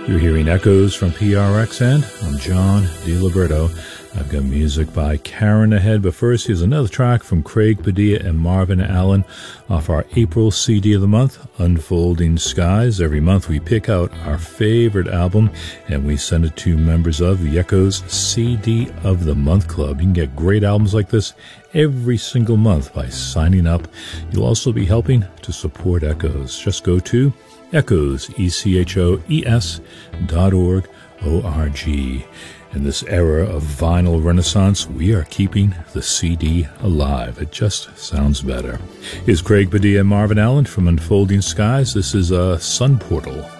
You're hearing Echoes from PRXN. I'm John DiLiberto. I've got music by Karen ahead, but first here's another track from Craig Padilla and Marvin Allen off our April CD of the month, Unfolding Skies. Every month we pick out our favorite album and we send it to members of the Echoes CD of the Month Club. You can get great albums like this every single month by signing up. You'll also be helping to support Echoes. Just go to Echoes, ECHOES.org, O-R-G. In this era of vinyl renaissance, we are keeping the CD alive. It just sounds better. Here's Craig Padilla and Marvin Allen from Unfolding Skies. This is Sun Portal.